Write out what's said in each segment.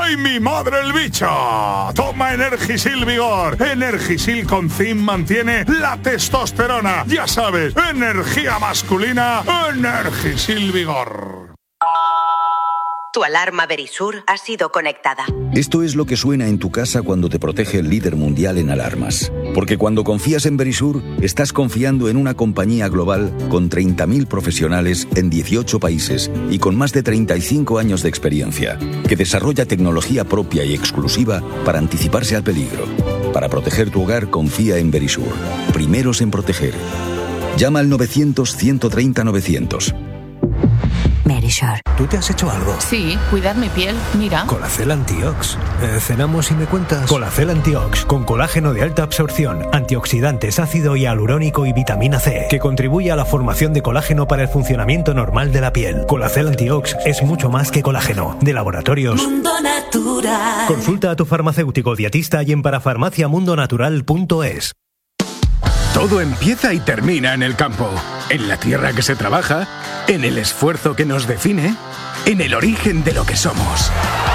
¡Ay, mi madre el bicho! Toma Energisil Vigor. Energisil con zinc mantiene la testosterona. Ya sabes, energía masculina, Energisil Vigor. Tu alarma Verisur ha sido conectada. Esto es lo que suena en tu casa cuando te protege el líder mundial en alarmas. Porque cuando confías en Verisur, estás confiando en una compañía global con 30.000 profesionales en 18 países y con más de 35 años de experiencia, que desarrolla tecnología propia y exclusiva para anticiparse al peligro. Para proteger tu hogar, confía en Verisur. Primeros en proteger. Llama al 900-130-900. Verisur. ¿Tú te has hecho algo? Sí, cuidar mi piel, mira. Colacel Antiox. ¿Cenamos y me cuentas? Colacel Antiox, con colágeno de alta absorción, antioxidantes, ácido hialurónico y vitamina C, que contribuye a la formación de colágeno para el funcionamiento normal de la piel. Colacel Antiox es mucho más que colágeno. De Laboratorios Mundo Natural. Consulta a tu farmacéutico dietista y en parafarmaciamundonatural.es. Todo empieza y termina en el campo, en la tierra que se trabaja, en el esfuerzo que nos define, en el origen de lo que somos.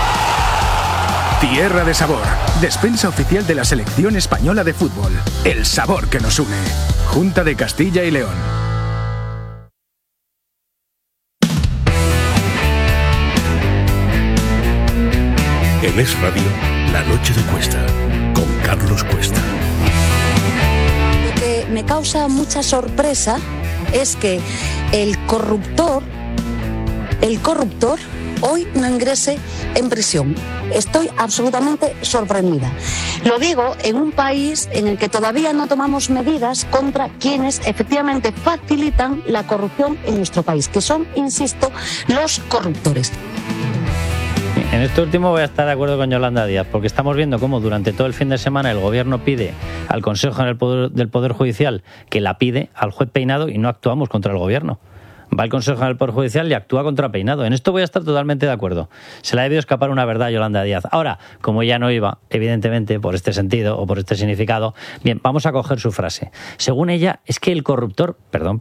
Tierra de Sabor, despensa oficial de la Selección Española de Fútbol. El sabor que nos une. Junta de Castilla y León. En Es Radio, La Noche de Cuesta, con Carlos Cuesta. Lo que me causa mucha sorpresa es que el corruptor hoy no ingrese en prisión. Estoy absolutamente sorprendida. Lo digo en un país en el que todavía no tomamos medidas contra quienes efectivamente facilitan la corrupción en nuestro país, que son, insisto, los corruptores. En esto último voy a estar de acuerdo con Yolanda Díaz, porque estamos viendo cómo durante todo el fin de semana el gobierno pide al Consejo General del Poder Judicial que la pide al juez Peinado y no actuamos contra el gobierno. Va el Consejo General del Poder Judicial y actúa contra Peinado. En esto voy a estar totalmente de acuerdo. Se le ha debido escapar una verdad a Yolanda Díaz. Ahora, como ella no iba, evidentemente, por este sentido o por este significado, bien, vamos a coger su frase. Según ella, es que el corruptor,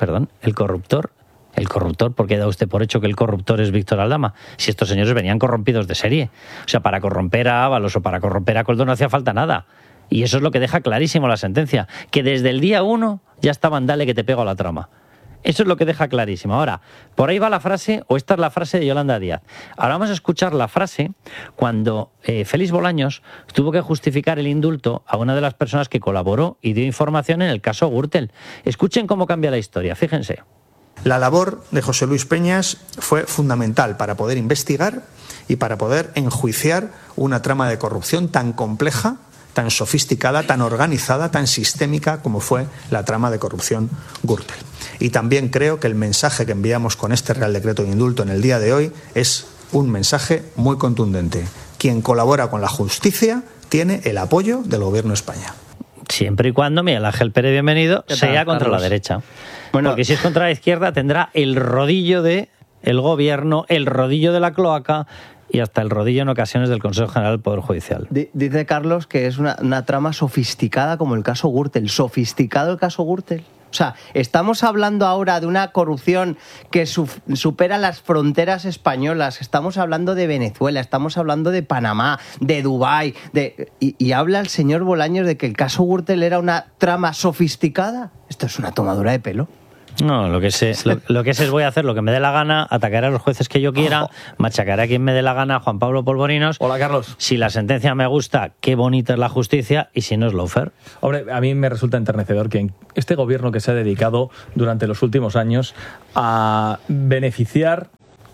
¿por qué da usted por hecho que el corruptor es Víctor Aldama? Si estos señores venían corrompidos de serie. O sea, para corromper a Ábalos o para corromper a Koldo no hacía falta nada. Y eso es lo que deja clarísimo la sentencia. Que desde el día 1 ya estaban dale que te pego a la trama. Eso es lo que deja clarísimo. Ahora, por ahí va la frase, o esta es la frase de Yolanda Díaz. Ahora vamos a escuchar la frase cuando Félix Bolaños tuvo que justificar el indulto a una de las personas que colaboró y dio información en el caso Gürtel. Escuchen cómo cambia la historia, fíjense. La labor de José Luis Peñas fue fundamental para poder investigar y para poder enjuiciar una trama de corrupción tan compleja, tan sofisticada, tan organizada, tan sistémica como fue la trama de corrupción Gürtel. Y también creo que el mensaje que enviamos con este Real Decreto de Indulto en el día de hoy es un mensaje muy contundente. Quien colabora con la justicia tiene el apoyo del Gobierno de España. Siempre y cuando Miguel Ángel Pérez Bienvenido sea contra la derecha. Bueno, porque si es contra la izquierda tendrá el rodillo del gobierno, el rodillo de la cloaca y hasta el rodillo en ocasiones del Consejo General del Poder Judicial. Dice Carlos que es una trama sofisticada como el caso Gürtel. ¿Sofisticado el caso Gürtel? O sea, estamos hablando ahora de una corrupción que supera las fronteras españolas. Estamos hablando de Venezuela, estamos hablando de Panamá, de Dubái. Y habla el señor Bolaños de que el caso Gürtel era una trama sofisticada. Esto es una tomadura de pelo. No, lo que sé es voy a hacer lo que me dé la gana, atacaré a los jueces que yo quiera, machacaré a quien me dé la gana, Juan Pablo Polvorinos. Hola, Carlos. Si la sentencia me gusta, qué bonita es la justicia, y si no es lawfare. Hombre, a mí me resulta enternecedor que este gobierno que se ha dedicado durante los últimos años a beneficiar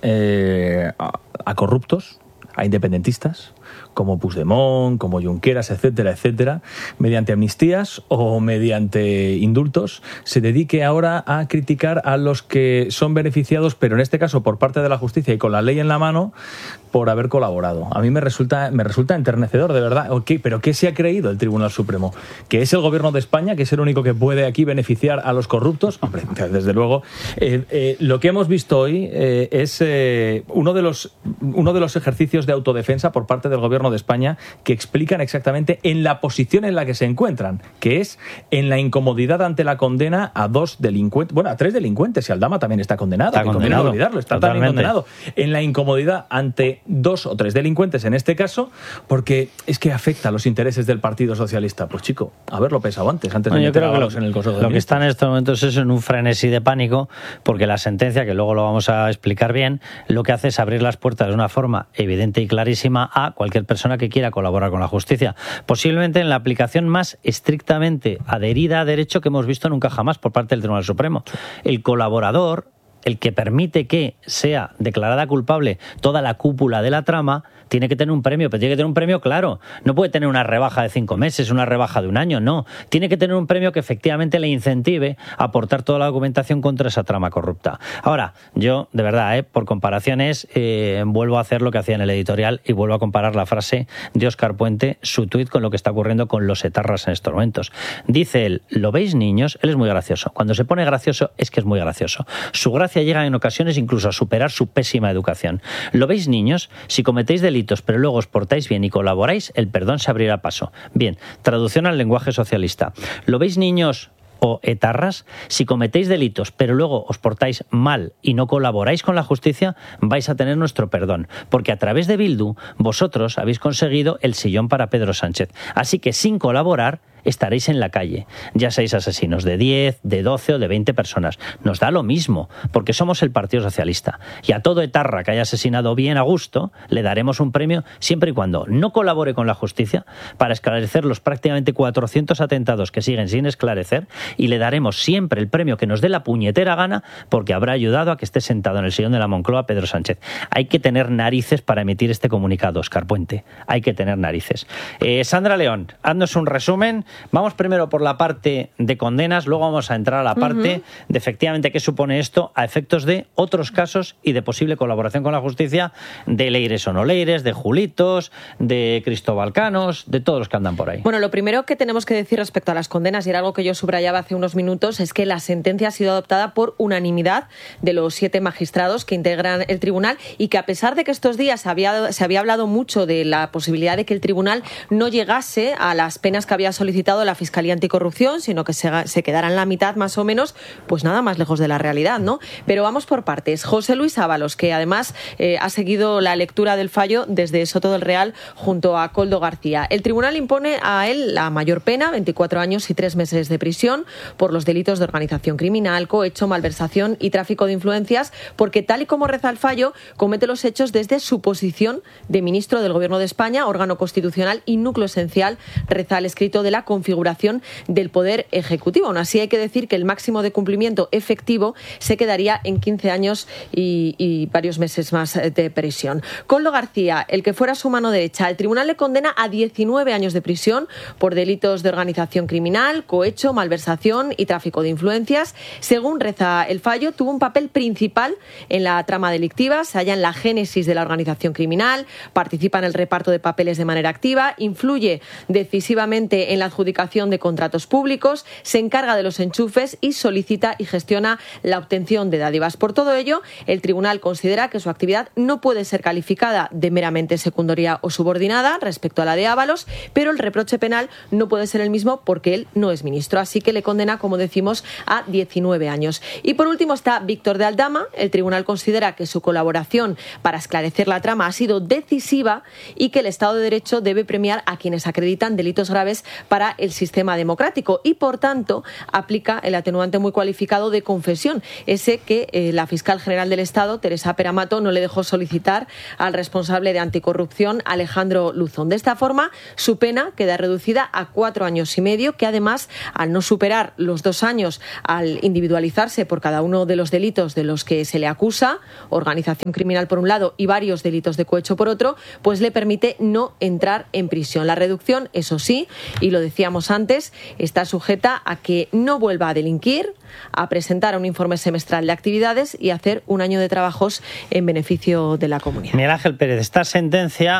a corruptos, a independentistas, como Puigdemont, como Junqueras, etcétera, etcétera, mediante amnistías o mediante indultos, se dedique ahora a criticar a los que son beneficiados, pero en este caso por parte de la justicia y con la ley en la mano, por haber colaborado. A mí me resulta enternecedor, de verdad. ¿Pero qué se ha creído el Tribunal Supremo? ¿Que es el gobierno de España, que es el único que puede aquí beneficiar a los corruptos? Hombre, desde luego. Lo que hemos visto hoy es uno de los ejercicios de autodefensa por parte del Gobierno de España que explican exactamente en la posición en la que se encuentran, que es en la incomodidad ante la condena a 2 delincuentes, bueno, a 3 delincuentes, y Aldama también está condenado, está condenado, olvidarlo, está también condenado. En la incomodidad ante 2 o 3 delincuentes en este caso, porque es que afecta a los intereses del Partido Socialista. Pues chico, haberlo pensado antes de meter a Ábalos en el Consejo de Ministros. Lo que está en estos momentos es en un frenesí de pánico, porque la sentencia, que luego lo vamos a explicar bien, lo que hace es abrir las puertas de una forma evidente y clarísima a cualquier persona que quiera colaborar con la justicia. Posiblemente en la aplicación más estrictamente adherida a derecho que hemos visto nunca jamás por parte del Tribunal Supremo. El colaborador, el que permite que sea declarada culpable toda la cúpula de la trama, tiene que tener un premio, pero tiene que tener un premio claro. No puede tener una rebaja de 5 meses, una rebaja de 1 año, no. Tiene que tener un premio que efectivamente le incentive a aportar toda la documentación contra esa trama corrupta. Ahora, yo, de verdad, por comparaciones, vuelvo a hacer lo que hacía en el editorial y vuelvo a comparar la frase de Óscar Puente, su tuit, con lo que está ocurriendo con los etarras en estos momentos. Dice él, ¿lo veis, niños? Él es muy gracioso. Cuando se pone gracioso, es que es muy gracioso. Su gracia llega en ocasiones incluso a superar su pésima educación. ¿Lo veis, niños? Si cometéis delitos pero luego os portáis bien y colaboráis, el perdón se abrirá paso. Bien, traducción al lenguaje socialista. ¿Lo veis, niños o etarras? Si cometéis delitos pero luego os portáis mal y no colaboráis con la justicia, vais a tener nuestro perdón, porque a través de Bildu vosotros habéis conseguido el sillón para Pedro Sánchez. Así que sin colaborar estaréis en la calle, ya seáis asesinos de 10, de 12 o de 20 personas. Nos da lo mismo, porque somos el Partido Socialista. Y a todo etarra que haya asesinado bien a gusto, le daremos un premio siempre y cuando no colabore con la justicia para esclarecer los prácticamente 400 atentados que siguen sin esclarecer, y le daremos siempre el premio que nos dé la puñetera gana, porque habrá ayudado a que esté sentado en el sillón de la Moncloa Pedro Sánchez. Hay que tener narices para emitir este comunicado, Óscar Puente. Hay que tener narices. Sandra León, haznos un resumen. Vamos primero por la parte de condenas, luego vamos a entrar a la parte de efectivamente qué supone esto a efectos de otros casos y de posible colaboración con la justicia de Leires o no Leires, de Julitos, de Cristóbal Canos, de todos los que andan por ahí. Bueno, lo primero que tenemos que decir respecto a las condenas, y era algo que yo subrayaba hace unos minutos, es que la sentencia ha sido adoptada por unanimidad de los 7 magistrados que integran el tribunal, y que a pesar de que estos días se había hablado mucho de la posibilidad de que el tribunal no llegase a las penas que había solicitado la Fiscalía Anticorrupción, sino que se quedara en la mitad más o menos, pues nada más lejos de la realidad, ¿no? Pero vamos por partes. José Luis Ábalos, que además ha seguido la lectura del fallo desde Soto del Real junto a Koldo García. El tribunal impone a él la mayor pena, 24 años y 3 meses de prisión, por los delitos de organización criminal, cohecho, malversación y tráfico de influencias, porque tal y como reza el fallo, comete los hechos desde su posición de ministro del Gobierno de España, órgano constitucional y núcleo esencial, reza el escrito de la configuración del Poder Ejecutivo. Aún así, hay que decir que el máximo de cumplimiento efectivo se quedaría en 15 años y varios meses más de prisión. Koldo García, el que fuera su mano derecha, el tribunal le condena a 19 años de prisión por delitos de organización criminal, cohecho, malversación y tráfico de influencias. Según reza el fallo, tuvo un papel principal en la trama delictiva, se halla en la génesis de la organización criminal, participa en el reparto de papeles de manera activa, influye decisivamente en la adjudicación de contratos públicos, se encarga de los enchufes y solicita y gestiona la obtención de dádivas. Por todo ello, el tribunal considera que su actividad no puede ser calificada de meramente secundaria o subordinada respecto a la de Ábalos, pero el reproche penal no puede ser el mismo porque él no es ministro, así que le condena, como decimos, a 19 años. Y por último está Víctor de Aldama. El tribunal considera que su colaboración para esclarecer la trama ha sido decisiva y que el Estado de Derecho debe premiar a quienes acreditan delitos graves para el sistema democrático, y por tanto aplica el atenuante muy cualificado de confesión, ese que la fiscal general del Estado, Teresa Peramato, no le dejó solicitar al responsable de anticorrupción, Alejandro Luzón. De esta forma, su pena queda reducida a 4 años y medio, que además, al no superar los 2 años, al individualizarse por cada uno de los delitos de los que se le acusa, organización criminal por un lado y varios delitos de cohecho por otro, pues le permite no entrar en prisión. La reducción, eso sí, y lo decíamos antes, está sujeta a que no vuelva a delinquir, a presentar un informe semestral de actividades y hacer un año de trabajos en beneficio de la comunidad. Miguel Ángel Pérez, esta sentencia,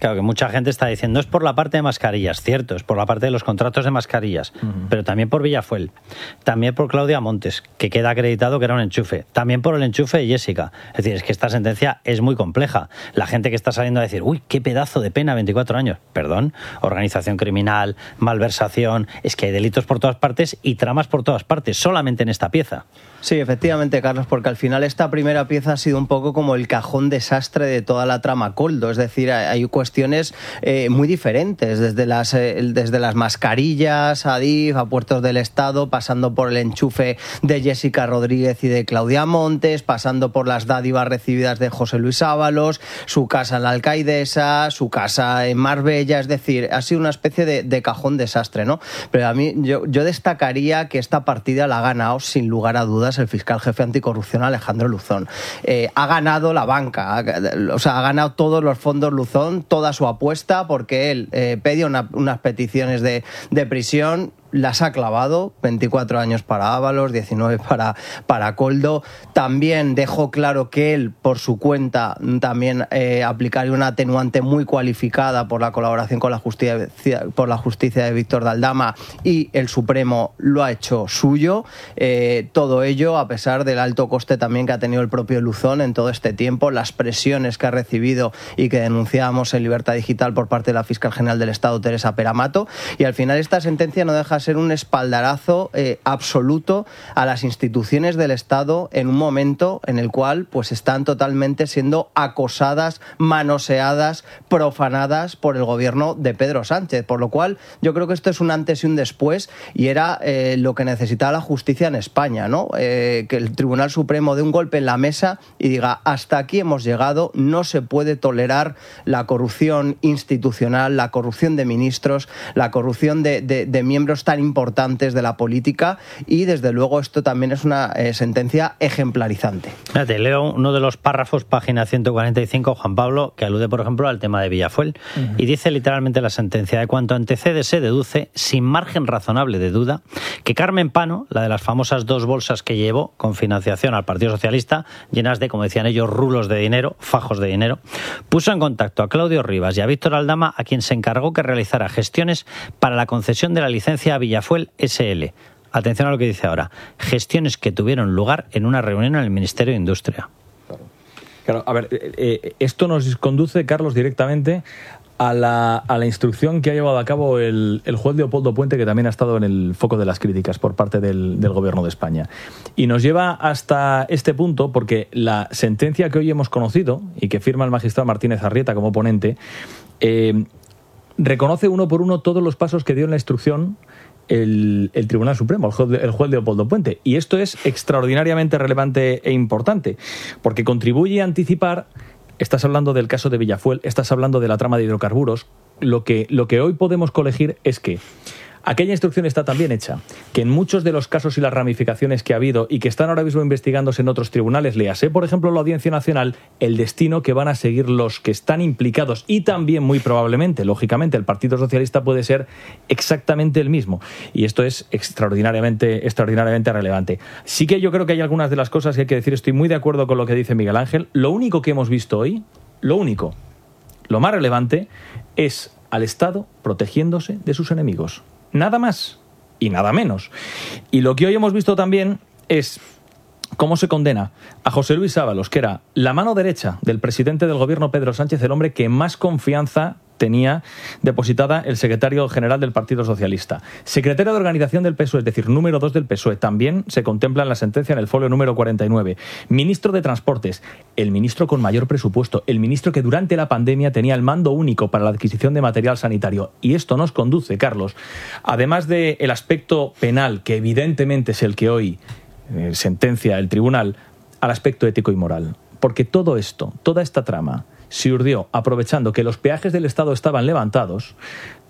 Claro, que mucha gente está diciendo, es por la parte de mascarillas, cierto, es por la parte de los contratos de mascarillas, pero también por Villafuel, también por Claudia Montes, que queda acreditado que era un enchufe, también por el enchufe de Jessica. Es decir, es que esta sentencia es muy compleja. La gente que está saliendo a decir, uy, qué pedazo de pena, 24 años. Perdón, organización criminal, malversación, es que hay delitos por todas partes y tramas por todas partes, solamente en esta pieza. Sí, efectivamente, Carlos, porque al final esta primera pieza ha sido un poco como el cajón desastre de toda la trama Koldo. Es decir, hay cuestiones muy diferentes, desde las mascarillas, a DIF, a Puertos del Estado, pasando por el enchufe de Jessica Rodríguez y de Claudia Montes, pasando por las dádivas recibidas de José Luis Ábalos, su casa en la Alcaidesa, su casa en Marbella. Es decir, ha sido una especie de cajón desastre, ¿no? Pero a mí yo destacaría que esta partida la ha ganado, sin lugar a dudas, el fiscal jefe anticorrupción Alejandro Luzón. Ha ganado la banca, ha ganado todos los fondos Luzón, toda su apuesta, porque él pedía unas peticiones de prisión, las ha clavado, 24 años para Ábalos, 19 para Koldo. También dejó claro que él, por su cuenta, también aplicaría una atenuante muy cualificada por la colaboración con la justicia de Víctor de Aldama, y el Supremo lo ha hecho suyo. Todo ello a pesar del alto coste también que ha tenido el propio Luzón en todo este tiempo, las presiones que ha recibido y que denunciábamos en Libertad Digital por parte de la fiscal general del Estado, Teresa Peramato. Y al final esta sentencia no deja ser un espaldarazo absoluto a las instituciones del Estado en un momento en el cual pues están totalmente siendo acosadas, manoseadas, profanadas por el gobierno de Pedro Sánchez, por lo cual yo creo que esto es un antes y un después, y era lo que necesitaba la justicia en España, ¿no? Que el Tribunal Supremo dé un golpe en la mesa y diga, hasta aquí hemos llegado, no se puede tolerar la corrupción institucional, la corrupción de ministros, la corrupción de miembros tan importantes de la política, y desde luego esto también es una sentencia ejemplarizante. Te leo uno de los párrafos, página 145, Juan Pablo, que alude, por ejemplo, al tema de Villafuel, y dice literalmente la sentencia: de cuanto antecede se deduce, sin margen razonable de duda, que Carmen Pano, la de las famosas 2 bolsas que llevó con financiación al Partido Socialista, llenas de, como decían ellos, rulos de dinero, fajos de dinero, puso en contacto a Claudio Rivas y a Víctor Aldama, a quien se encargó que realizara gestiones para la concesión de la licencia a Villafuel SL. Atención a lo que dice ahora: gestiones que tuvieron lugar en una reunión en el Ministerio de Industria. Claro, a ver, esto nos conduce, Carlos, directamente a la instrucción que ha llevado a cabo el juez Leopoldo Puente, que también ha estado en el foco de las críticas por parte del Gobierno de España. Y nos lleva hasta este punto porque la sentencia que hoy hemos conocido y que firma el magistrado Martínez Arrieta como ponente reconoce uno por uno todos los pasos que dio en la instrucción el Tribunal Supremo, el juez Leopoldo Puente. Y esto es extraordinariamente relevante e importante, porque contribuye a anticipar. Estás hablando del caso de Villafuel, estás hablando de la trama de hidrocarburos. Lo que hoy podemos colegir es que aquella instrucción está tan bien hecha que en muchos de los casos y las ramificaciones que ha habido y que están ahora mismo investigándose en otros tribunales, léase, por ejemplo, la Audiencia Nacional, el destino que van a seguir los que están implicados, y también muy probablemente, lógicamente, el Partido Socialista puede ser exactamente el mismo. Y esto es extraordinariamente relevante. Sí que yo creo que hay algunas de las cosas que hay que decir. Estoy muy de acuerdo con lo que dice Miguel Ángel. Lo único que hemos visto hoy, lo más relevante, es al Estado protegiéndose de sus enemigos. Nada más y nada menos. Y lo que hoy hemos visto también es cómo se condena a José Luis Ábalos, que era la mano derecha del presidente del gobierno Pedro Sánchez, el hombre que más confianza tenía depositada el secretario general del Partido Socialista. Secretario de Organización del PSOE, es decir, número 2 del PSOE, también se contempla en la sentencia en el folio número 49. Ministro de Transportes, el ministro con mayor presupuesto, el ministro que durante la pandemia tenía el mando único para la adquisición de material sanitario. Y esto nos conduce, Carlos, además del aspecto penal, que evidentemente es el que hoy sentencia el tribunal, al aspecto ético y moral. Porque todo esto, toda esta trama, se urdió aprovechando que los peajes del Estado estaban levantados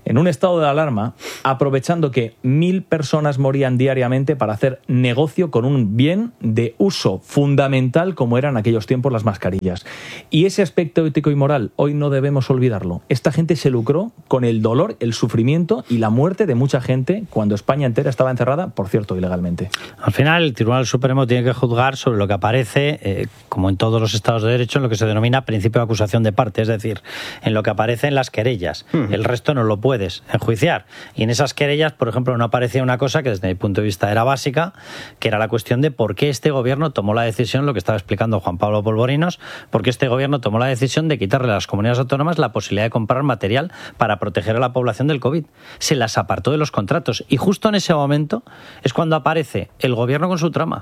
en un estado de alarma, aprovechando que 1.000 personas morían diariamente para hacer negocio con un bien de uso fundamental como eran en aquellos tiempos las mascarillas. Y ese aspecto ético y moral hoy no debemos olvidarlo. Esta gente se lucró con el dolor, el sufrimiento y la muerte de mucha gente cuando España entera estaba encerrada, por cierto, ilegalmente. Al final, el Tribunal Supremo tiene que juzgar sobre lo que aparece, como en todos los estados de derecho, en lo que se denomina principio de acusación de parte, es decir, en lo que aparece en las querellas. El resto no lo puedes enjuiciar. Y en esas querellas, por ejemplo, no aparecía una cosa que desde mi punto de vista era básica, que era la cuestión de por qué este gobierno tomó la decisión, lo que estaba explicando Juan Pablo Polvorinos, por qué este gobierno tomó la decisión de quitarle a las comunidades autónomas la posibilidad de comprar material para proteger a la población del COVID. Se las apartó de los contratos y justo en ese momento es cuando aparece el gobierno con su trama.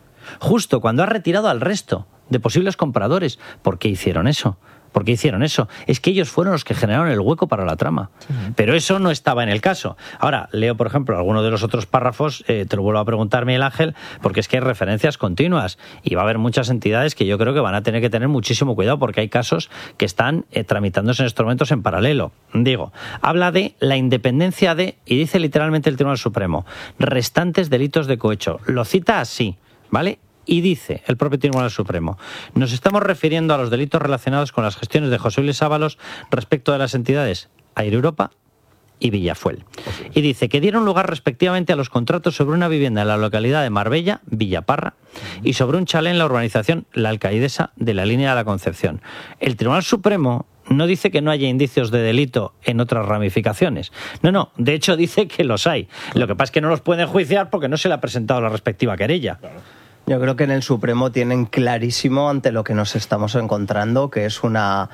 Justo cuando ha retirado al resto de posibles compradores. ¿Por qué hicieron eso? ¿Por qué hicieron eso? Es que ellos fueron los que generaron el hueco para la trama. Sí. Pero eso no estaba en el caso. Ahora, leo, por ejemplo, alguno de los otros párrafos, te lo vuelvo a preguntar, Miguel Ángel, porque es que hay referencias continuas y va a haber muchas entidades que yo creo que van a tener que tener muchísimo cuidado porque hay casos que están tramitándose en estos momentos en paralelo. Digo, habla de la independencia de, y dice literalmente el Tribunal Supremo, restantes delitos de cohecho. Lo cita así, ¿vale? Y dice el propio Tribunal Supremo, nos estamos refiriendo a los delitos relacionados con las gestiones de José Luis Ábalos respecto de las entidades Air Europa y Villafuel. Y dice que dieron lugar respectivamente a los contratos sobre una vivienda en la localidad de Marbella, Villaparra, y sobre un chalet en la urbanización La Alcaidesa de la Línea de la Concepción. El Tribunal Supremo no dice que no haya indicios de delito en otras ramificaciones. No, de hecho dice que los hay. Lo que pasa es que no los pueden enjuiciar porque no se le ha presentado la respectiva querella. Yo creo que en el Supremo tienen clarísimo ante lo que nos estamos encontrando, que es una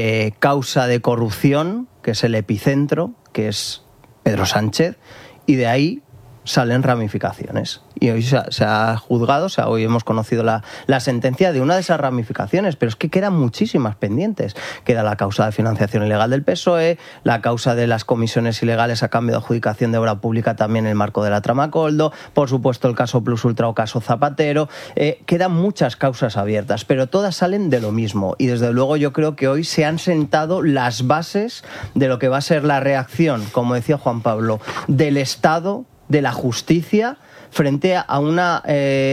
causa de corrupción, que es el epicentro, que es Pedro Sánchez, y de ahí salen ramificaciones. Y hoy se ha juzgado, hoy hemos conocido la sentencia de una de esas ramificaciones, pero es que quedan muchísimas pendientes. Queda la causa de financiación ilegal del PSOE, la causa de las comisiones ilegales a cambio de adjudicación de obra pública también en el marco de la trama Coldo, por supuesto el caso Plus Ultra o caso Zapatero. Quedan muchas causas abiertas, pero todas salen de lo mismo. Y desde luego yo creo que hoy se han sentado las bases de lo que va a ser la reacción, como decía Juan Pablo, del Estado, de la justicia, frente a una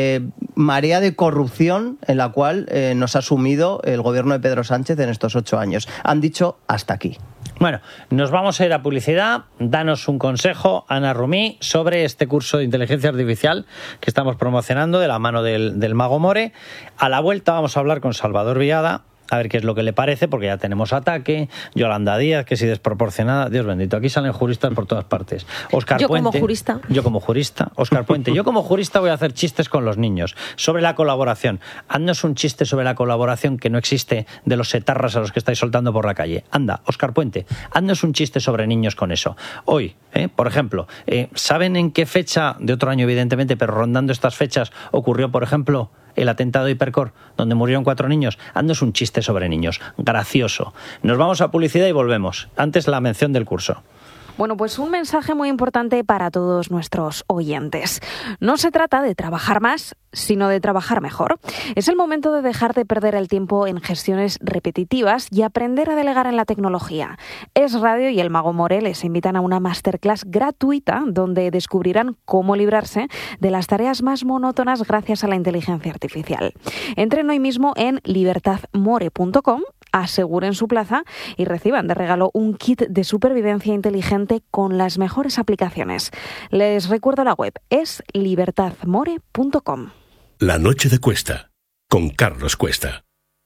marea de corrupción en la cual nos ha sumido el gobierno de Pedro Sánchez en estos 8 años. Han dicho hasta aquí. Bueno, nos vamos a ir a publicidad. Danos un consejo, Ana Rumí, sobre este curso de inteligencia artificial que estamos promocionando de la mano del Mago More. A la vuelta vamos a hablar con Salvador Viada, a ver qué es lo que le parece, porque ya tenemos Ataque, Yolanda Díaz, que si desproporcionada, Dios bendito, aquí salen juristas por todas partes. Óscar Puente, yo como jurista, Óscar Puente, yo como jurista voy a hacer chistes con los niños sobre la colaboración. Haznos un chiste sobre la colaboración que no existe de los etarras a los que estáis soltando por la calle. Anda, Óscar Puente, haznos un chiste sobre niños con eso. Hoy, por ejemplo, ¿saben en qué fecha, de otro año evidentemente, pero rondando estas fechas, ocurrió, por ejemplo, el atentado de Hipercor, donde murieron 4 niños? Haznos un chiste sobre niños, gracioso. Nos vamos a publicidad y volvemos. Antes la mención del curso. Bueno, pues un mensaje muy importante para todos nuestros oyentes. No se trata de trabajar más, sino de trabajar mejor. Es el momento de dejar de perder el tiempo en gestiones repetitivas y aprender a delegar en la tecnología. Es Radio y el Mago More les invitan a una masterclass gratuita donde descubrirán cómo librarse de las tareas más monótonas gracias a la inteligencia artificial. Entren hoy mismo en libertadmore.com, aseguren su plaza y reciban de regalo un kit de supervivencia inteligente con las mejores aplicaciones. Les recuerdo la web, es libertadmore.com. La noche de Cuesta, con Carlos Cuesta.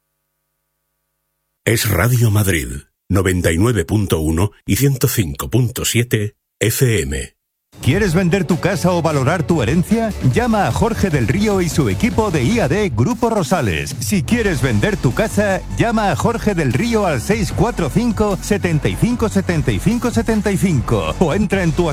Es Radio Madrid, 99.1 y 105.7 FM. ¿Quieres vender tu casa o valorar tu herencia? Llama a Jorge del Río y su equipo de IAD Grupo Rosales. Si quieres vender tu casa, llama a Jorge del Río al 645 75 75 75 o entra en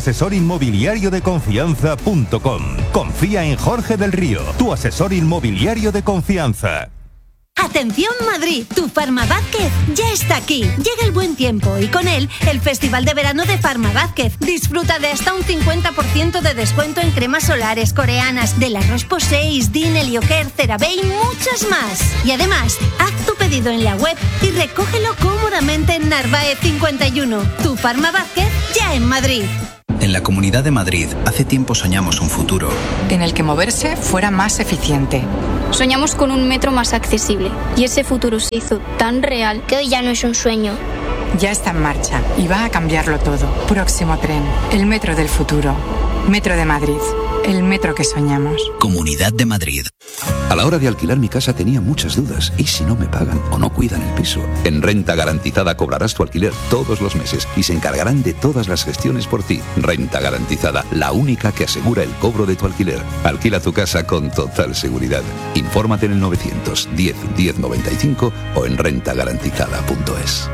tuasesorinmobiliariodeconfianza.com. Confía en Jorge del Río, tu asesor inmobiliario de confianza. Atención Madrid, tu Farma Vázquez ya está aquí. Llega el buen tiempo y con él el Festival de Verano de Farma Vázquez. Disfruta de hasta un 50% de descuento en cremas solares coreanas de la Roche-Posay, Isdin, Helioker, CeraVe y muchas más. Y además, haz tu pedido en la web y recógelo cómodamente en Narváez 51. Tu Farma Vázquez ya en Madrid. En la Comunidad de Madrid, hace tiempo soñamos un futuro en el que moverse fuera más eficiente. Soñamos con un metro más accesible y ese futuro se hizo tan real que hoy ya no es un sueño. Ya está en marcha y va a cambiarlo todo. Próximo tren, el metro del futuro. Metro de Madrid, el metro que soñamos. Comunidad de Madrid. A la hora de alquilar mi casa tenía muchas dudas. ¿Y si no me pagan o no cuidan el piso? En Renta Garantizada cobrarás tu alquiler todos los meses y se encargarán de todas las gestiones por ti. Renta Garantizada, la única que asegura el cobro de tu alquiler. Alquila tu casa con total seguridad. Infórmate en el 910 1095 o en rentagarantizada.es.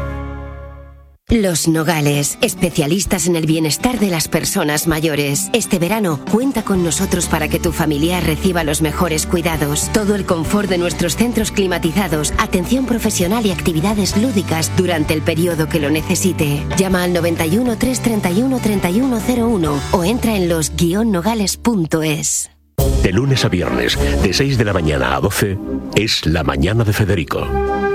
Los Nogales, especialistas en el bienestar de las personas mayores. Este verano, cuenta con nosotros para que tu familiar reciba los mejores cuidados. Todo el confort de nuestros centros climatizados, atención profesional y actividades lúdicas durante el periodo que lo necesite. Llama al 91 331 3101 o entra en los-nogales.es. De lunes a viernes, de 6 de la mañana a 12, es La Mañana de Federico.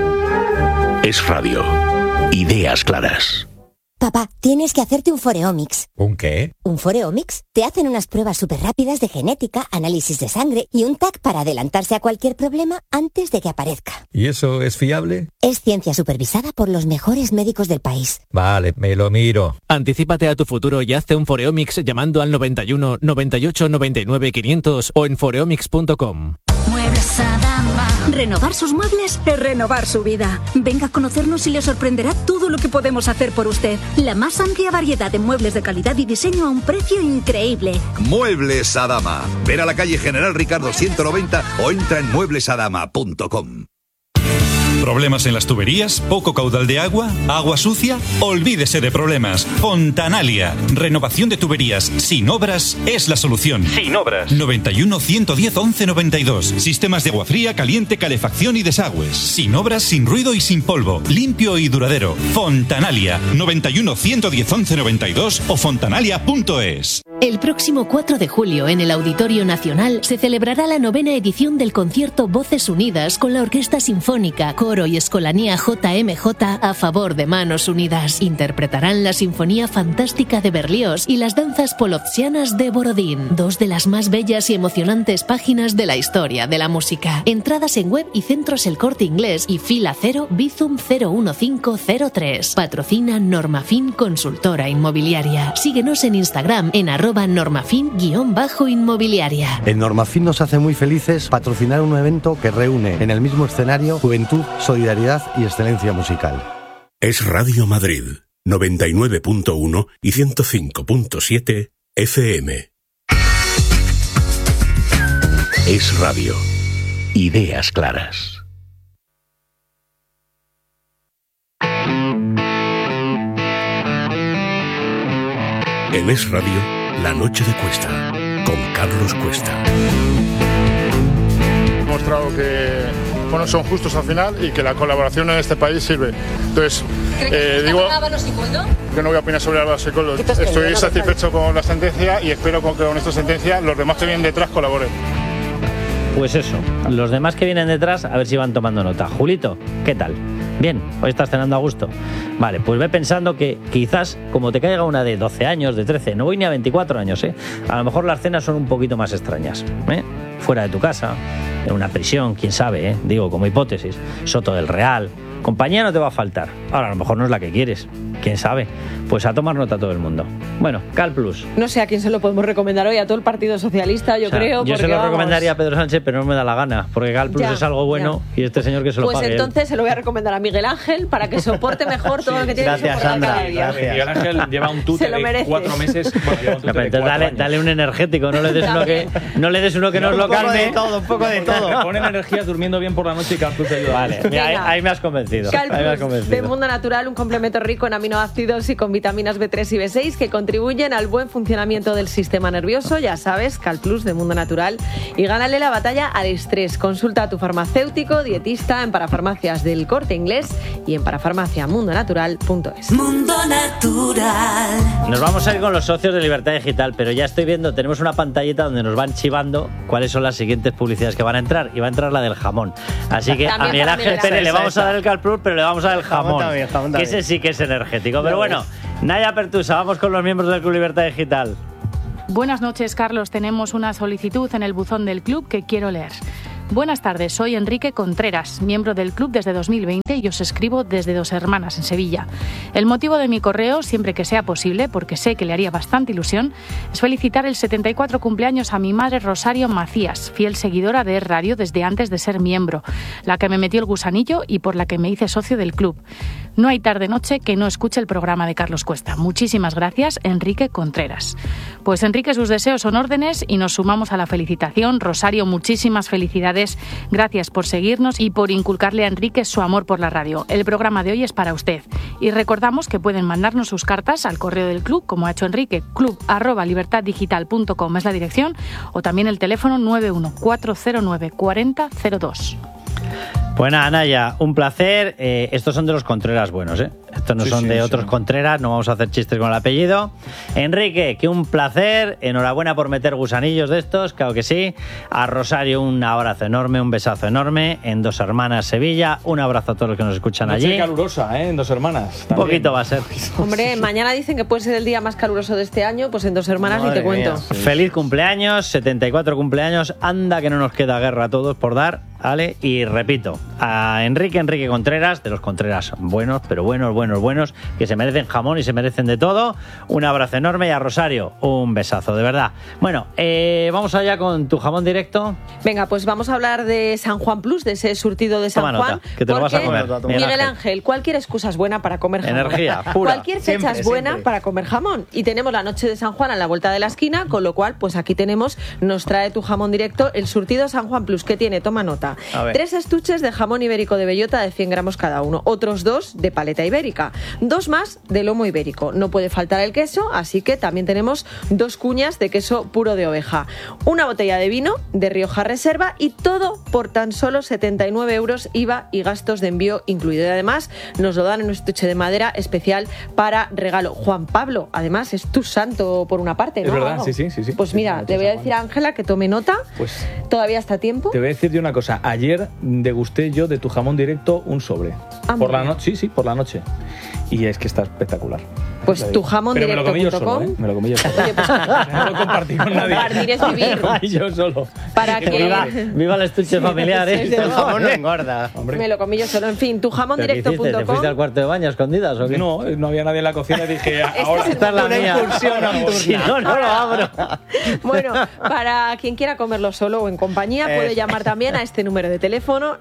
Es radio. Ideas claras. Papá, tienes que hacerte un Foreomics. ¿Un qué? ¿Un Foreomics? Te hacen unas pruebas súper rápidas de genética, análisis de sangre y un TAC para adelantarse a cualquier problema antes de que aparezca. ¿Y eso es fiable? Es ciencia supervisada por los mejores médicos del país. Vale, me lo miro. Anticípate a tu futuro y hazte un Foreomics llamando al 91 98 99 500 o en foreomics.com. Muebles Adama. Renovar sus muebles es renovar su vida. Venga a conocernos y le sorprenderá todo lo que podemos hacer por usted. La más amplia variedad de muebles de calidad y diseño a un precio increíble. Muebles Adama. Ven a la calle General Ricardo 190 o entra en mueblesadama.com. ¿Problemas en las tuberías? ¿Poco caudal de agua? ¿Agua sucia? Olvídese de problemas. Fontanalia. Renovación de tuberías sin obras es la solución. Sin obras. 91 110 11 92. Sistemas de agua fría, caliente, calefacción y desagües. Sin obras, sin ruido y sin polvo. Limpio y duradero. Fontanalia. 91 110 11 92 o fontanalia.es. El próximo 4 de julio en el Auditorio Nacional se celebrará la 9ª edición del concierto Voces Unidas con la Orquesta Sinfónica, Coro y Escolanía JMJ a favor de Manos Unidas. Interpretarán la Sinfonía Fantástica de Berlioz y las danzas polovtsianas de Borodín, dos de las más bellas y emocionantes páginas de la historia de la música. Entradas en web y centros El Corte Inglés y Fila 0 Bizum 01503. Patrocina Normafin Consultora Inmobiliaria. Síguenos en Instagram en @normafin_inmobiliaria. En Normafin nos hace muy felices patrocinar un evento que reúne en el mismo escenario juventud, solidaridad y excelencia musical. Es Radio Madrid, 99.1 y 105.7 FM. Es radio. Ideas claras. En Es Radio, La Noche de Cuesta, con Carlos Cuesta. He mostrado que son justos al final y que la colaboración en este país sirve. Entonces, digo que no voy a opinar sobre Álvaro Secolo. Estoy satisfecho con la sentencia y espero que con esta sentencia los demás que vienen detrás colaboren. Pues eso, los demás que vienen detrás, a ver si van tomando nota. Julito, ¿qué tal? Bien, hoy estás cenando a gusto. Vale, pues ve pensando que quizás, como te caiga una de 12 años, de 13, no voy ni a 24 años, a lo mejor las cenas son un poquito más extrañas, fuera de tu casa, en una prisión, quién sabe, digo, como hipótesis, Soto del Real. Compañía no te va a faltar. Ahora, a lo mejor no es la que quieres. ¿Quién sabe? Pues a tomar nota todo el mundo. Bueno, Cal Plus. No sé a quién se lo podemos recomendar hoy, a todo el Partido Socialista, yo creo. Yo se lo recomendaría a Pedro Sánchez, pero no me da la gana, porque Cal Plus es algo bueno y este señor que se lo pague. Pues entonces se lo voy a recomendar a Miguel Ángel para que soporte mejor todo lo que tiene que soportar cada día. Gracias. Miguel Ángel lleva un tute de 4 meses. Dale un energético, no le des uno que nos lo calme. Un poco de todo. Te pone energías durmiendo bien por la noche y Cal Plus te ayuda. Vale, ahí me has convencido. convencido. Calplus de Mundo Natural, un complemento rico en aminoácidos y con vitaminas B3 y B6 que contribuyen al buen funcionamiento del sistema nervioso. Ya sabes, Calplus de Mundo Natural. Y gánale la batalla al estrés. Consulta a tu farmacéutico, dietista en Parafarmacias del Corte Inglés y en parafarmaciamundonatural.es. Mundo Natural. Nos vamos a ir con los socios de Libertad Digital, pero ya estoy viendo, tenemos una pantallita donde nos van chivando cuáles son las siguientes publicidades que van a entrar. Y va a entrar la del jamón. Así que también a Miguel Ángel Pérez le vamos a dar el Calplus, pero le vamos a dar el jamón. Que ese sí que es energético. Pero bueno, Naya Pertusa, vamos con los miembros del Club Libertad Digital. Buenas noches, Carlos. Tenemos una solicitud en el buzón del club que quiero leer. Buenas tardes, soy Enrique Contreras, miembro del club desde 2020 y os escribo desde Dos Hermanas, en Sevilla. El motivo de mi correo, siempre que sea posible, porque sé que le haría bastante ilusión, es felicitar el 74 cumpleaños a mi madre Rosario Macías, fiel seguidora de Radio desde antes de ser miembro, la que me metió el gusanillo y por la que me hice socio del club. No hay tarde-noche que no escuche el programa de Carlos Cuesta. Muchísimas gracias, Enrique Contreras. Pues Enrique, sus deseos son órdenes y nos sumamos a la felicitación. Rosario, muchísimas felicidades. Gracias por seguirnos y por inculcarle a Enrique su amor por la radio. El programa de hoy es para usted. Y recordamos que pueden mandarnos sus cartas al correo del club, como ha hecho Enrique, club@libertaddigital.com es la dirección, o también el teléfono 91409 4002. Bueno, Anaya, un placer. Estos son de los Contreras buenos, ¿eh? Estos no son de otros Contreras, no vamos a hacer chistes con el apellido. Enrique, que un placer. Enhorabuena por meter gusanillos de estos, claro que sí. A Rosario, un abrazo enorme, un besazo enorme. En Dos Hermanas, Sevilla, un abrazo a todos los que nos escuchan allí. Noche calurosa, ¿eh? En Dos Hermanas. Un poquito va a ser. Hombre, mañana dicen que puede ser el día más caluroso de este año, pues en Dos Hermanas ni te cuento. Feliz cumpleaños, 74 cumpleaños. Anda que no nos queda guerra a todos por dar, ¿vale? Y repito, a Enrique Contreras, de los Contreras buenos, pero buenos, que se merecen jamón y se merecen de todo. Un abrazo enorme, y a Rosario, un besazo, de verdad. Bueno, vamos allá con tu jamón directo. Venga, pues vamos a hablar de San Juan Plus, de ese surtido de San Juan. Nota, que te lo vas a comer. Miguel Ángel, cualquier excusa es buena para comer jamón. Energía pura. Cualquier fecha es buena para comer jamón. Y tenemos la noche de San Juan a la vuelta de la esquina, con lo cual, pues aquí nos trae tu jamón directo, el surtido San Juan Plus, que tiene, toma nota, 3 estuches de jamón ibérico de bellota de 100 gramos cada uno, otros 2 de paleta ibérica, 2 más de lomo ibérico. No puede faltar el queso, así que también tenemos 2 cuñas de queso puro de oveja, una botella de vino de Rioja Reserva, y todo por tan solo 79 euros, IVA y gastos de envío incluido. Y además nos lo dan en un estuche de madera especial para regalo. Juan Pablo, además es tu santo por una parte, ¿no? Es verdad, sí. Pues mira, le voy a decir a Ángela que tome nota. Pues todavía está a tiempo. Te voy a decir de una cosa. Ayer degusté yo de tu jamón directo un sobre. Por la noche, sí, por la noche. Y es que está espectacular. Pues tu jamón directo.com. Me lo comí yo solo. Oye, pues, no lo compartí con nadie. Compartir es vivir. Yo solo. Para que... Viva el estuche familiar, ¿eh? El jamón no engorda. Hombre. Me lo comí yo solo. En fin, tu jamondirecto.com. ¿Te fuiste al cuarto de baño escondidas o qué? No había nadie en la cocina y dije, ahora esta es la mía. Si no lo abro. Bueno, para quien quiera comerlo solo o en compañía, puede llamar también a este número de teléfono,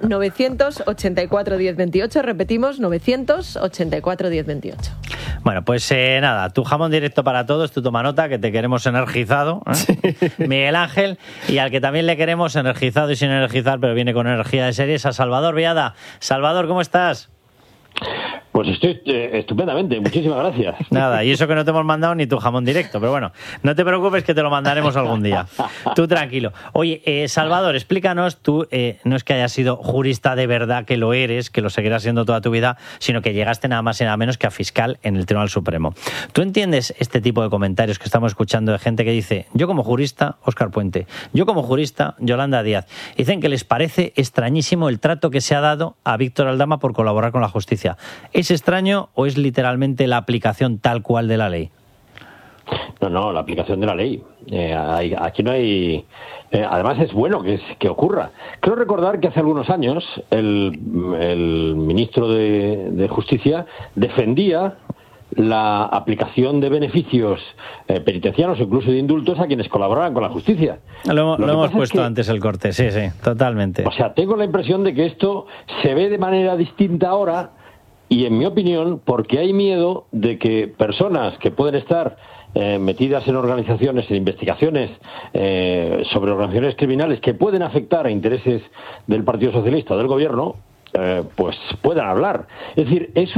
984 1028. Repetimos, 984 1028. Bueno, pues nada, tu jamón directo para todos, tú toma nota, que te queremos energizado, ¿eh? Miguel Ángel, y al que también le queremos energizado y sin energizar, pero viene con energía de series, a Salvador Viada. Salvador, ¿cómo estás? Pues estoy estupendamente, muchísimas gracias. Nada, y eso que no te hemos mandado ni tu jamón directo, pero bueno, no te preocupes que te lo mandaremos algún día. Tú tranquilo. Oye, Salvador, explícanos, tú no es que hayas sido jurista de verdad, que lo eres, que lo seguirás siendo toda tu vida, sino que llegaste nada más y nada menos que a fiscal en el Tribunal Supremo. ¿Tú entiendes este tipo de comentarios que estamos escuchando de gente que dice, yo como jurista, Óscar Puente, yo como jurista, Yolanda Díaz, dicen que les parece extrañísimo el trato que se ha dado a Víctor Aldama por colaborar con la justicia? ¿Es extraño o es literalmente la aplicación tal cual de la ley? No, la aplicación de la ley. Aquí no hay... además es bueno que ocurra. Creo recordar que hace algunos años el ministro de Justicia defendía la aplicación de beneficios penitenciarios o incluso de indultos a quienes colaboraran con la justicia. Lo hemos puesto antes el corte, sí, totalmente. O sea, tengo la impresión de que esto se ve de manera distinta ahora. Y en mi opinión, porque hay miedo de que personas que pueden estar metidas en organizaciones, en investigaciones sobre organizaciones criminales que pueden afectar a intereses del Partido Socialista o del Gobierno, pues puedan hablar. Es decir, es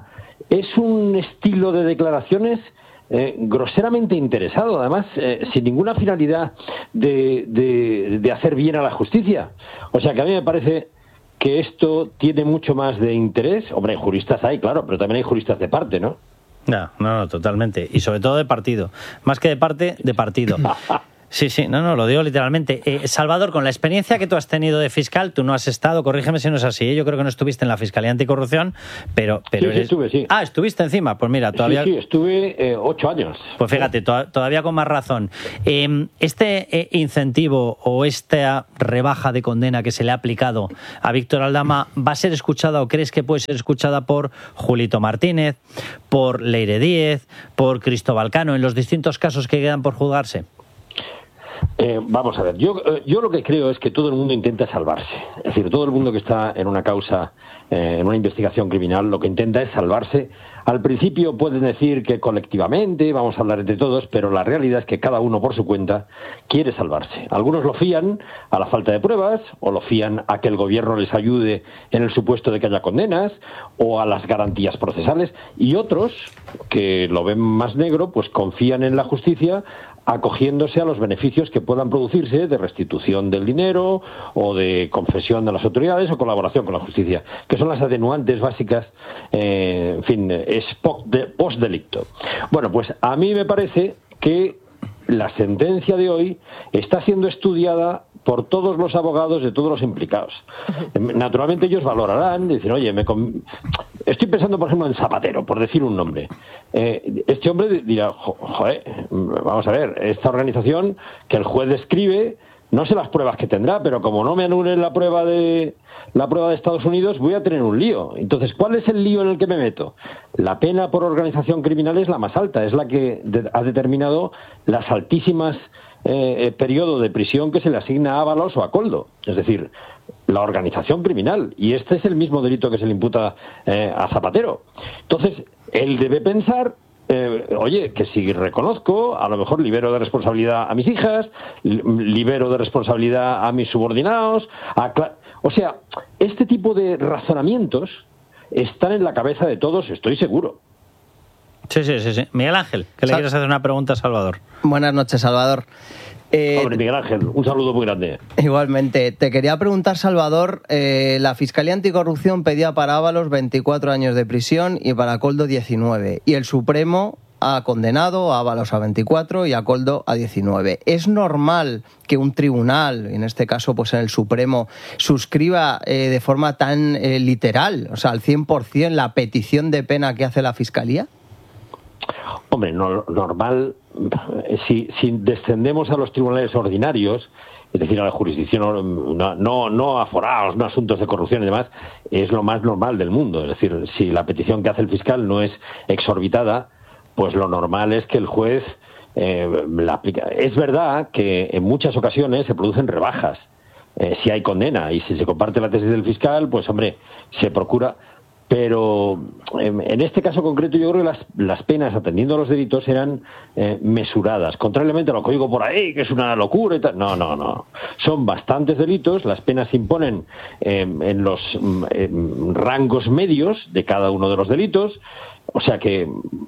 un estilo de declaraciones groseramente interesado, además sin ninguna finalidad de hacer bien a la justicia. O sea que a mí me parece que esto tiene mucho más de interés. Hombre, juristas hay, claro, pero también hay juristas de parte, ¿no? No, totalmente. Y sobre todo de partido. Más que de parte, de partido. Sí, no, lo digo literalmente. Salvador, con la experiencia que tú has tenido de fiscal, tú no has estado, corrígeme si no es así, yo creo que no estuviste en la Fiscalía Anticorrupción, pero sí, estuve, sí. Ah, ¿estuviste encima? Pues mira, todavía... Sí, estuve 8 años. Pues fíjate, todavía con más razón. Este incentivo o esta rebaja de condena que se le ha aplicado a Víctor Aldama, ¿va a ser escuchada o crees que puede ser escuchada por Julito Martínez, por Leire Díez, por Cristóbal Cano, en los distintos casos que quedan por juzgarse? Vamos a ver, yo lo que creo es que todo el mundo intenta salvarse. Es decir, todo el mundo que está en una causa, en una investigación criminal, lo que intenta es salvarse. Al principio pueden decir que colectivamente vamos a hablar entre todos, pero la realidad es que cada uno por su cuenta quiere salvarse. Algunos lo fían a la falta de pruebas, o lo fían a que el gobierno les ayude en el supuesto de que haya condenas, o a las garantías procesales, y otros, que lo ven más negro, pues confían en la justicia, acogiéndose a los beneficios que puedan producirse de restitución del dinero o de confesión de las autoridades o colaboración con la justicia, que son las atenuantes básicas, en fin, es post-delicto. Bueno, pues a mí me parece que la sentencia de hoy está siendo estudiada por todos los abogados de todos los implicados. Naturalmente ellos valorarán, dicen, oye, estoy pensando, por ejemplo, en Zapatero, por decir un nombre. Este hombre dirá, joder, vamos a ver, esta organización que el juez describe, no sé las pruebas que tendrá, pero como no me anulen la prueba de Estados Unidos, voy a tener un lío. Entonces, ¿cuál es el lío en el que me meto? La pena por organización criminal es la más alta, es la que ha determinado las altísimas periodo de prisión que se le asigna a Ábalos o a Koldo, es decir, la organización criminal, y este es el mismo delito que se le imputa a Zapatero. Entonces, él debe pensar, oye, que si reconozco, a lo mejor libero de responsabilidad a mis hijas, libero de responsabilidad a mis subordinados, o sea, este tipo de razonamientos están en la cabeza de todos, estoy seguro. Sí. Miguel Ángel, que le quieres hacer una pregunta a Salvador. Buenas noches, Salvador. Hombre, Miguel Ángel, un saludo muy grande. Igualmente. Te quería preguntar, Salvador, la Fiscalía Anticorrupción pedía para Ábalos 24 años de prisión y para Koldo 19. Y el Supremo ha condenado a Ábalos a 24 y a Koldo a 19. ¿Es normal que un tribunal, en este caso pues en el Supremo, suscriba de forma tan literal, o sea, al 100%, la petición de pena que hace la Fiscalía? Hombre, normal, si descendemos a los tribunales ordinarios, es decir, a la jurisdicción, no a forados, no a asuntos de corrupción y demás, es lo más normal del mundo. Es decir, si la petición que hace el fiscal no es exorbitada, pues lo normal es que el juez la aplica. Es verdad que en muchas ocasiones se producen rebajas si hay condena, y si se comparte la tesis del fiscal, pues hombre, se procura. Pero en este caso concreto yo creo que las penas atendiendo a los delitos eran mesuradas, contrariamente a lo que oigo por ahí, que es una locura y tal. No. Son bastantes delitos, las penas se imponen en los rangos medios de cada uno de los delitos. O sea que,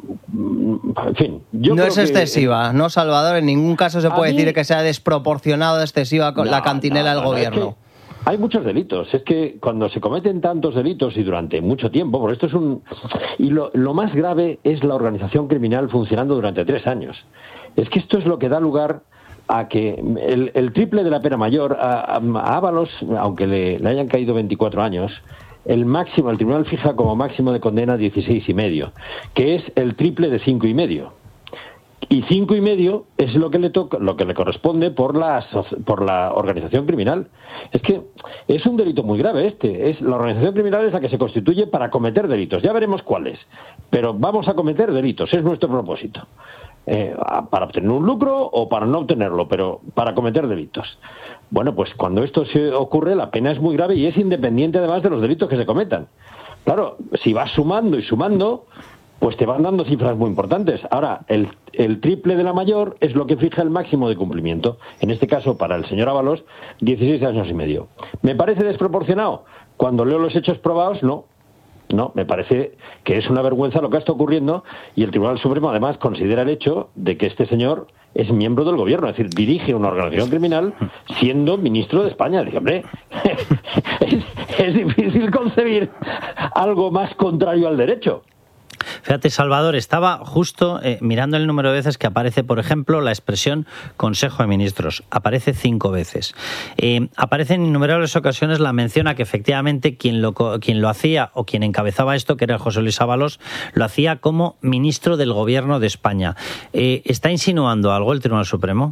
en fin... No es excesiva, ¿no, Salvador? En ningún caso se puede decir que sea desproporcionada, excesiva con la cantinela del gobierno. Hay muchos delitos. Es que cuando se cometen tantos delitos y durante mucho tiempo, porque esto es y lo más grave es la organización criminal funcionando durante 3 años. Es que esto es lo que da lugar a que el triple de la pena mayor a Ábalos, aunque le hayan caído 24 años, el tribunal fija como máximo de condena 16,5, que es el triple de 5,5. Y 5,5 es lo que le corresponde por la organización criminal. Es que es un delito muy grave la organización criminal es la que se constituye para cometer delitos. Ya veremos cuáles, pero vamos a cometer delitos, es nuestro propósito. Para obtener un lucro o para no obtenerlo, pero para cometer delitos. Bueno, pues cuando esto se ocurre, la pena es muy grave y es independiente además de los delitos que se cometan. Claro, si vas sumando y sumando, pues te van dando cifras muy importantes. Ahora, el triple de la mayor es lo que fija el máximo de cumplimiento. En este caso, para el señor Ábalos, 16 años y medio. ¿Me parece desproporcionado? cuando leo los hechos probados, no. No, me parece que es una vergüenza lo que está ocurriendo, y el Tribunal Supremo además considera el hecho de que este señor es miembro del gobierno, es decir, dirige una organización criminal siendo ministro de España. Dice, hombre, es difícil concebir algo más contrario al derecho. Fíjate, Salvador, estaba justo mirando el número de veces que aparece, por ejemplo, la expresión Consejo de Ministros. Aparece 5 veces. Aparece en innumerables ocasiones la mención a que efectivamente quien lo hacía o quien encabezaba esto, que era José Luis Ábalos, lo hacía como ministro del Gobierno de España. ¿Está insinuando algo el Tribunal Supremo?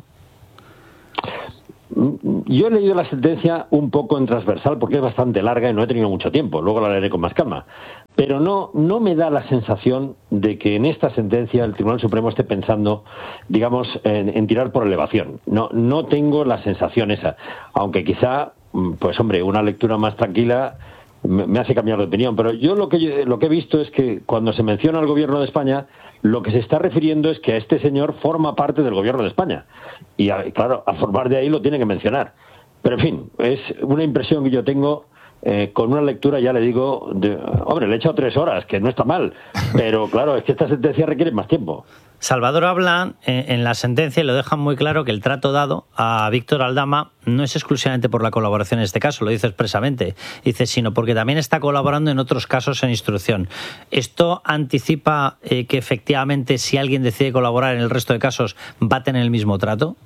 Yo he leído la sentencia un poco en transversal porque es bastante larga y no he tenido mucho tiempo, luego la leeré con más calma, pero no me da la sensación de que en esta sentencia el Tribunal Supremo esté pensando, digamos, en tirar por elevación. No tengo la sensación esa, aunque quizá, pues hombre, una lectura más tranquila me hace cambiar de opinión, pero yo lo que he visto es que cuando se menciona al Gobierno de España, lo que se está refiriendo es que a este señor forma parte del Gobierno de España. Y claro, a formar de ahí lo tiene que mencionar. Pero en fin, es una impresión que yo tengo, con una lectura, ya le digo, hombre, le he echado 3 horas, que no está mal, pero claro, es que esta sentencia requiere más tiempo. Salvador habla en la sentencia y lo dejan muy claro que el trato dado a Víctor Aldama no es exclusivamente por la colaboración en este caso, lo dice expresamente, dice, sino porque también está colaborando en otros casos en instrucción. ¿Esto anticipa que efectivamente si alguien decide colaborar en el resto de casos va a tener el mismo trato?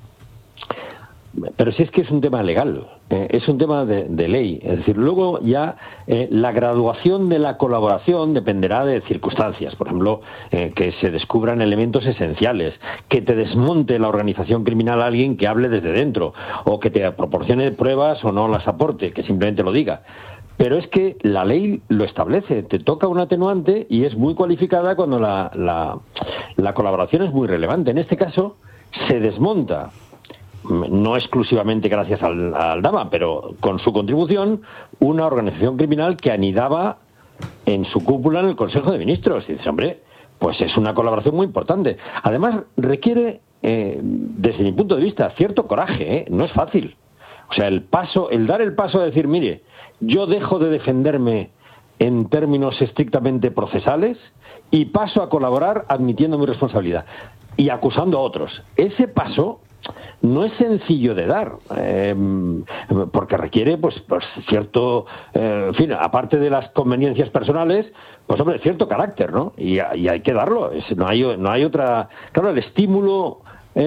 Pero si es que es un tema legal, es un tema de ley. Es decir, luego ya la graduación de la colaboración dependerá de circunstancias. Por ejemplo, que se descubran elementos esenciales, que te desmonte la organización criminal a alguien que hable desde dentro, o que te proporcione pruebas o no las aporte, que simplemente lo diga. Pero es que la ley lo establece, te toca un atenuante y es muy cualificada cuando la colaboración es muy relevante. En este caso, se desmonta, no exclusivamente gracias al Aldama, pero con su contribución, una organización criminal que anidaba en su cúpula en el Consejo de Ministros. Y dice, hombre, pues es una colaboración muy importante. Además, requiere, desde mi punto de vista, cierto coraje, no es fácil. O sea, el dar el paso de decir, mire, yo dejo de defenderme en términos estrictamente procesales y paso a colaborar admitiendo mi responsabilidad y acusando a otros. Ese paso no es sencillo de dar, porque requiere pues cierto, en fin, aparte de las conveniencias personales, pues hombre, cierto carácter, ¿no? Y hay que darlo, no hay otra. Claro, el estímulo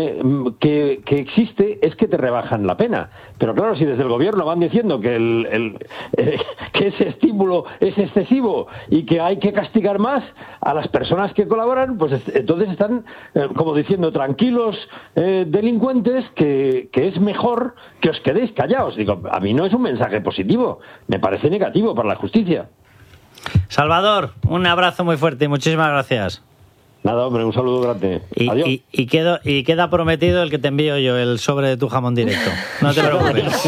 que existe es que te rebajan la pena, pero claro, si desde el gobierno van diciendo que que ese estímulo es excesivo y que hay que castigar más a las personas que colaboran, pues entonces están como diciendo, tranquilos, delincuentes, que es mejor que os quedéis callados. Digo, a mí no es un mensaje positivo, me parece negativo para la justicia. Salvador, un abrazo muy fuerte y muchísimas gracias. Nada, hombre, un saludo grande. Adiós. Y queda prometido el que te envío yo, el sobre de tu jamón directo. No te preocupes.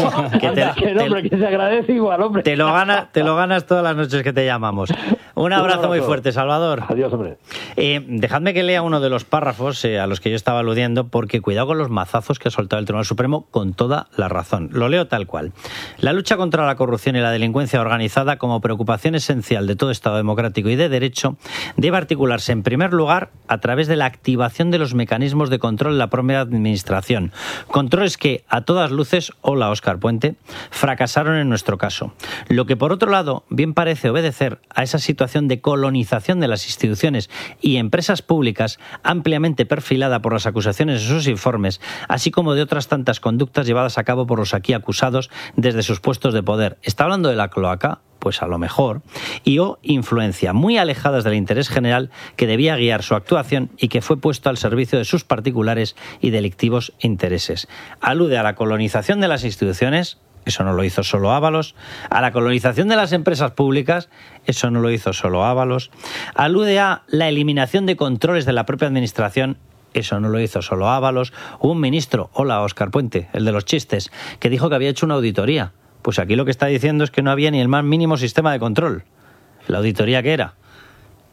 que se agradece igual, hombre. Te lo ganas todas las noches que te llamamos. Un abrazo muy fuerte, Salvador. Adiós, hombre. Dejadme que lea uno de los párrafos a los que yo estaba aludiendo, porque cuidado con los mazazos que ha soltado el Tribunal Supremo con toda la razón. Lo leo tal cual. La lucha contra la corrupción y la delincuencia organizada, como preocupación esencial de todo Estado democrático y de derecho, debe articularse en primer lugar a través de la activación de los mecanismos de control de la propia administración. Controles que, a todas luces, hola Óscar Puente, fracasaron en nuestro caso. Lo que, por otro lado, bien parece obedecer a esa situación de colonización de las instituciones y empresas públicas ampliamente perfilada por las acusaciones en sus informes, así como de otras tantas conductas llevadas a cabo por los aquí acusados desde sus puestos de poder. ¿Está hablando de la cloaca? Pues a lo mejor, o influencia muy alejadas del interés general que debía guiar su actuación y que fue puesto al servicio de sus particulares y delictivos intereses. Alude a la colonización de las instituciones, eso no lo hizo solo Ábalos, a la colonización de las empresas públicas, eso no lo hizo solo Ábalos, alude a la eliminación de controles de la propia administración, eso no lo hizo solo Ábalos. Hubo un ministro, hola Óscar Puente, el de los chistes, que dijo que había hecho una auditoría. Pues aquí lo que está diciendo es que no había ni el más mínimo sistema de control. ¿La auditoría qué era?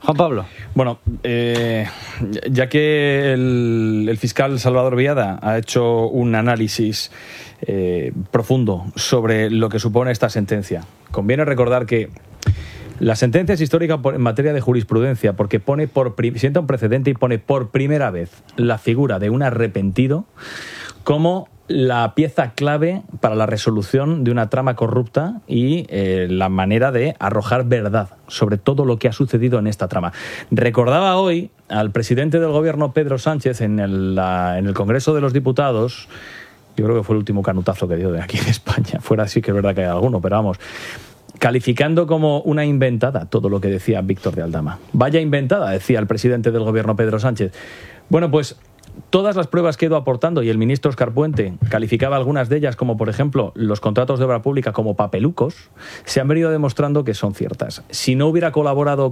Juan Pablo. Bueno, ya que el fiscal Salvador Biada ha hecho un análisis profundo sobre lo que supone esta sentencia, conviene recordar que la sentencia es histórica en materia de jurisprudencia porque sienta un precedente y pone por primera vez la figura de un arrepentido como la pieza clave para la resolución de una trama corrupta y la manera de arrojar verdad sobre todo lo que ha sucedido en esta trama. Recordaba hoy al presidente del gobierno, Pedro Sánchez, en el Congreso de los Diputados. Yo creo que fue el último canutazo que dio de aquí de España. Fuera sí que es verdad que hay alguno, pero vamos, calificando como una inventada todo lo que decía Víctor de Aldama. Vaya inventada, decía el presidente del gobierno, Pedro Sánchez. Bueno, pues todas las pruebas que he ido aportando, y el ministro Óscar Puente calificaba algunas de ellas, como por ejemplo los contratos de obra pública como papelucos, se han venido demostrando que son ciertas. Si no hubiera colaborado